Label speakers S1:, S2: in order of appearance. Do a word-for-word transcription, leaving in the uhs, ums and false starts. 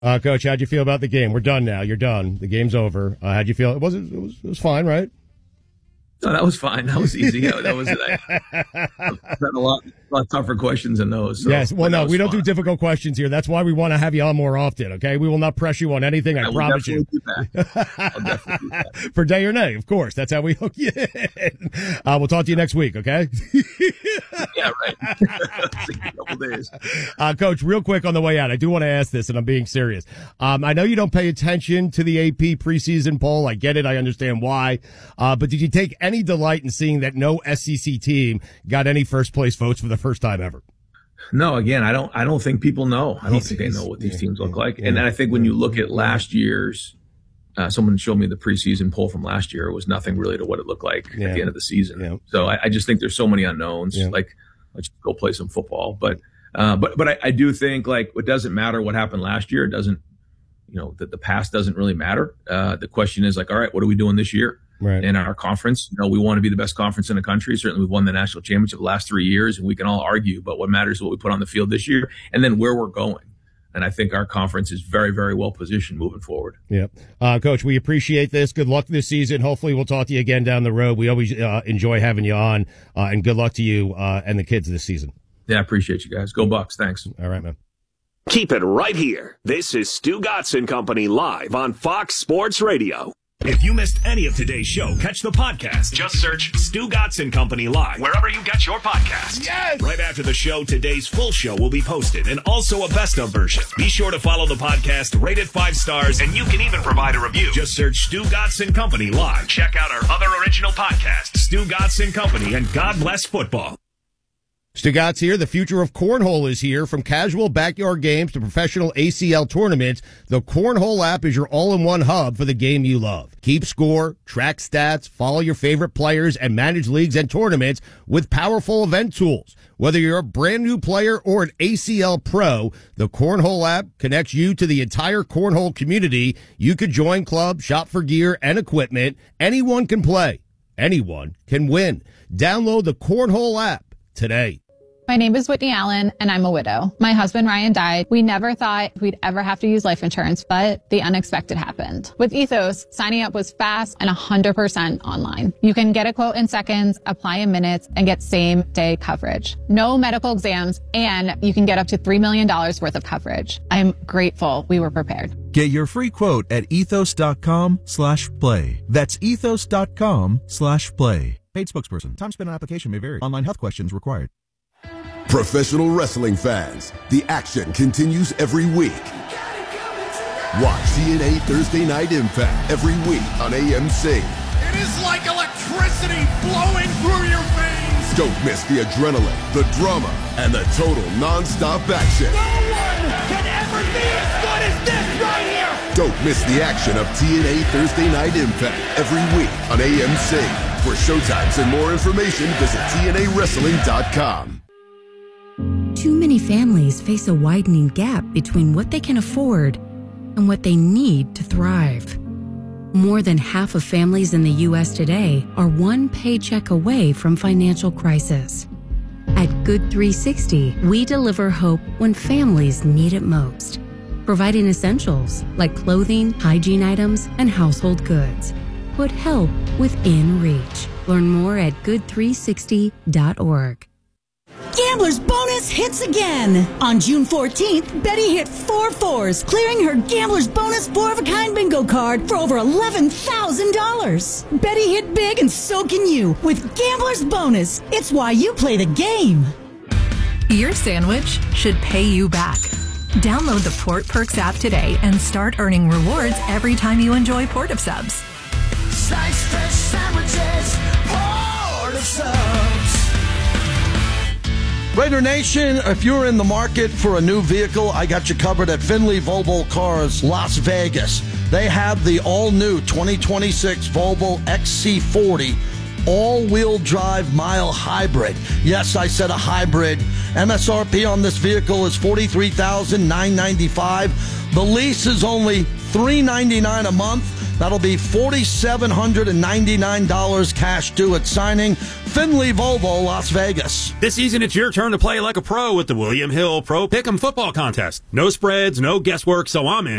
S1: Uh, Coach, how'd you feel about the game? We're done now. You're done. The game's over. Uh, how'd you feel? It was it was it was fine, right?
S2: No, that was fine. That was easy. That was I, I've had a lot, a lot tougher questions than those. So,
S1: yes. Well, no, we don't
S2: fun.
S1: do difficult questions here. That's why we want to have you on more often. Okay, we will not press you on anything. I, I promise you.
S2: Do that. I'll definitely do that.
S1: For day or nay, of course. That's how we hook you in. Uh, we'll talk to you next week. Okay.
S2: Yeah, right. See you in a couple days.
S1: Uh, Coach, real quick on the way out, I do want to ask this, and I'm being serious. Um, I know you don't pay attention to the A P preseason poll. I get it. I understand why. Uh, but did you take any delight in seeing that no S E C team got any first place votes for the first time ever?
S2: No, again, I don't. I don't think people know. I don't
S1: He's,
S2: think they know what these
S1: yeah,
S2: teams look
S1: yeah,
S2: like.
S1: yeah,
S2: and then I think when you look at last year's, uh, someone showed me the preseason poll from last year. It was nothing really to what it looked like
S1: yeah.
S2: at the end of the season.
S1: Yeah.
S2: So I, I just think there's so many unknowns.
S1: Yeah.
S2: Like, let's go play some football. But, uh, but, but I, I do think like it doesn't matter what happened last year. It doesn't, you know, that the past doesn't really matter. Uh, the question is like, all right, what are we doing this year?
S1: Right.
S2: In our conference? You know, we want to be the best conference in the country. Certainly we've won the national championship the last three years, and we can all argue, but what matters is what we put on the field this year and then where we're going. And I think our conference is very, very well positioned moving forward.
S1: Yeah. Uh, Coach, we appreciate this. Good luck this season. Hopefully we'll talk to you again down the road. We always uh, enjoy having you on, uh, and good luck to you uh, and the kids this season.
S2: Yeah, I appreciate you guys. Go Bucks. Thanks.
S1: All right, man.
S3: Keep it right here. This is Stu Gotson Company live on Fox Sports Radio.
S4: If you missed any of today's show, catch the podcast. Just search Stu Gotson Company Live wherever you get your podcasts. Yes! Right after the show, today's full show will be posted, and also a best-of version. Be sure to follow the podcast, rate it five stars, and you can even provide a review. Just search Stu Gotson Company Live. Check out our other original podcasts, Stu Gotson Company, and God Bless Football.
S1: Stu Gotz here. The future of cornhole is here. From casual backyard games to professional A C L tournaments, the Cornhole app is your all-in-one hub for the game you love. Keep score, track stats, follow your favorite players, and manage leagues and tournaments with powerful event tools. Whether you're a brand new player or an A C L pro, the Cornhole app connects you to the entire cornhole community. You could join clubs, shop for gear and equipment. Anyone can play. Anyone can win. Download the Cornhole app today.
S5: My name is Whitney Allen, and I'm a widow. My husband, Ryan, died. We never thought we'd ever have to use life insurance, but the unexpected happened. With Ethos, signing up was fast and one hundred percent online. You can get a quote in seconds, apply in minutes, and get same-day coverage. No medical exams, and you can get up to three million dollars worth of coverage. I'm grateful we were prepared.
S6: Get your free quote at ethos.com slash play. That's ethos.com slash play. Paid spokesperson. Time spent on application may vary. Online health questions required.
S7: Professional wrestling fans, the action continues every week. Watch T N A Thursday Night Impact every week on A M C.
S8: It is like electricity flowing through your veins.
S7: Don't miss the adrenaline, the drama, and the total non-stop action.
S8: No one can ever be as good as this right here.
S7: Don't miss the action of T N A Thursday Night Impact every week on A M C. For showtimes and more information, visit T N A wrestling dot com.
S9: Too many families face a widening gap between what they can afford and what they need to thrive. More than half of families in the U S today are one paycheck away from financial crisis. At Good three sixty, we deliver hope when families need it most, providing essentials like clothing, hygiene items, and household goods. Put help within reach. Learn more at good three sixty dot org.
S10: Gambler's Bonus hits again. On June fourteenth, Betty hit four fours, clearing her Gambler's Bonus four-of-a-kind bingo card for over eleven thousand dollars. Betty hit big, and so can you with Gambler's Bonus. It's why you play the game.
S11: Your sandwich should pay you back. Download the Port Perks app today and start earning rewards every time you enjoy Port of Subs.
S8: Slice fresh sandwiches, Port of Subs.
S12: Raider Nation, if you're in the market for a new vehicle, I got you covered at Finley Volvo Cars, Las Vegas. They have the all-new twenty twenty-six Volvo X C forty, all-wheel drive mile hybrid. Yes, I said a hybrid. M S R P on this vehicle is forty-three thousand nine hundred ninety-five dollars. The lease is only three hundred ninety-nine dollars a month. That'll be four thousand seven hundred ninety-nine dollars cash due at signing. Finley Volvo, Las Vegas.
S13: This season, it's your turn to play like a pro with the William Hill Pro Pick'em Football Contest. No spreads, no guesswork, so I'm in.